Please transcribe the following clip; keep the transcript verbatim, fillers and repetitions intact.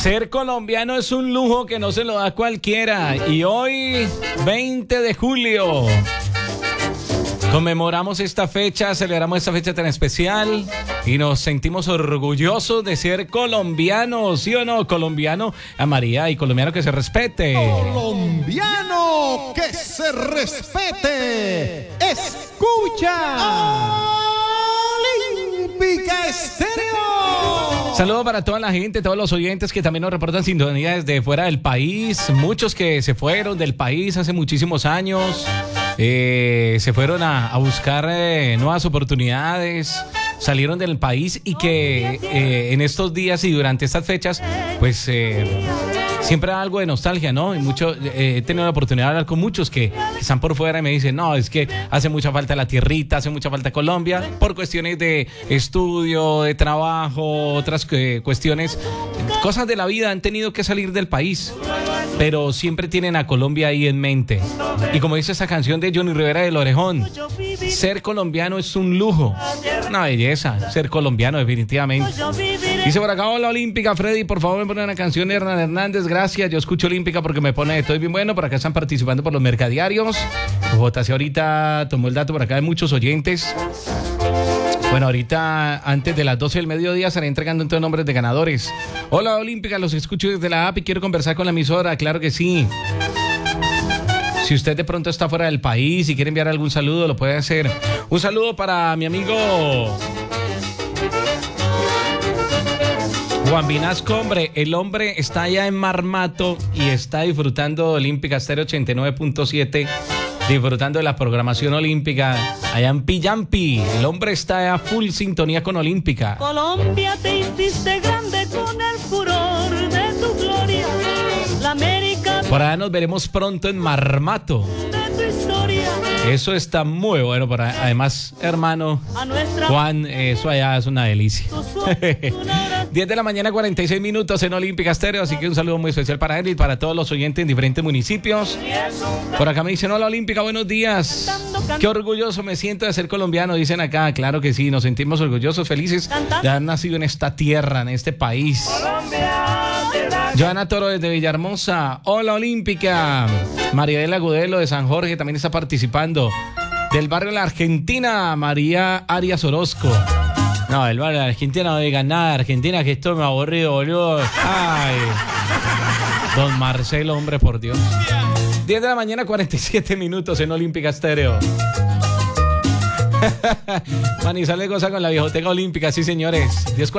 Ser colombiano es un lujo que no se lo da cualquiera. Y hoy, veinte de julio, conmemoramos esta fecha, celebramos esta fecha tan especial y nos sentimos orgullosos de ser colombianos, ¿sí o no? Colombiano a María y colombiano que se respete. Colombiano que se respete. Escucha Olímpica Estéreo. Saludos para toda la gente, todos los oyentes que también nos reportan sintonía desde fuera del país. Muchos que se fueron del país hace muchísimos años. Eh, se fueron a, a buscar eh, nuevas oportunidades, salieron del país y que eh, en estos días y durante estas fechas, pues eh, siempre hay algo de nostalgia, ¿no? Y mucho, eh, he tenido la oportunidad de hablar con muchos que, que están por fuera y me dicen, no, es que hace mucha falta la tierrita, hace mucha falta Colombia, por cuestiones de estudio, de trabajo, otras eh, cuestiones, cosas de la vida, han tenido que salir del país, pero siempre tienen a Colombia ahí en mente. Y como dice esa canción de Johnny Rivera del Orejón, ser colombiano es un lujo, una belleza, ser colombiano definitivamente. Dice por acá, hola Olímpica, Freddy, por favor me pone una canción de Hernán Hernández, gracias, yo escucho Olímpica porque me pone, estoy bien bueno, por acá están participando por los mercadiarios, J C ahorita tomó el dato por acá de muchos oyentes. Bueno, ahorita antes de las doce del mediodía estaré entregando entonces nombres de ganadores. Hola Olímpica, los escucho desde la app y quiero conversar con la emisora, claro que sí. Si usted de pronto está fuera del país y quiere enviar algún saludo, lo puede hacer. Un saludo para mi amigo Juan Vinasco, hombre. El hombre está allá en Marmato y está disfrutando de Olímpica Estéreo ochenta y nueve punto siete, disfrutando de la programación olímpica allá en Pillampi. El hombre está a full sintonía con Olímpica. Colombia, te hiciste grande con el furor de tu gloria. La América. Por allá nos veremos pronto en Marmato. De tu historia. Eso está muy bueno. Para, además, hermano Juan, eso allá es una delicia. diez de la mañana, cuarenta y seis minutos en Olímpica Estéreo. Así que un saludo muy especial para él y para todos los oyentes en diferentes municipios. Por acá me dicen, hola Olímpica, buenos días. Qué orgulloso me siento de ser colombiano, dicen acá. Claro que sí, nos sentimos orgullosos, felices de haber nacido en esta tierra, en este país. Joana Toro desde Villahermosa, hola Olímpica. Mariela Agudelo de San Jorge también está participando. Del barrio de la Argentina, María Arias Orozco. No, del barrio de la Argentina no digan nada de Argentina, que esto me aburrido, boludo. Ay, don Marcelo, hombre, por Dios. diez de la mañana, cuarenta y siete minutos en Olímpica Estéreo. Manizales goza con la viejoteca olímpica, sí señores. diez